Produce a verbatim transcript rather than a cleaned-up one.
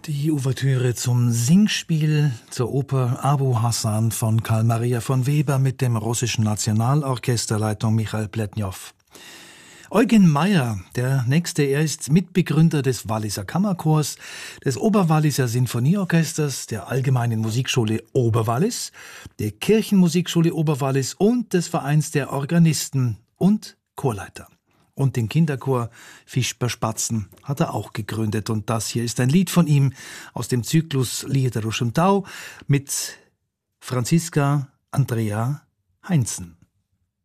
Die Ouvertüre zum Singspiel zur Oper Abu Hassan von Karl Maria von Weber mit dem russischen Nationalorchesterleitung Michail Pletnjow. Eugen Meyer, der nächste, er ist Mitbegründer des Walliser Kammerchors, des Oberwalliser Sinfonieorchesters, der Allgemeinen Musikschule Oberwallis, der Kirchenmusikschule Oberwallis und des Vereins der Organisten und Chorleiter. Und den Kinderchor Fischberspatzen hat er auch gegründet. Und das hier ist ein Lied von ihm aus dem Zyklus Lieder aus dem Tau mit Franziska Andrea Heinzen.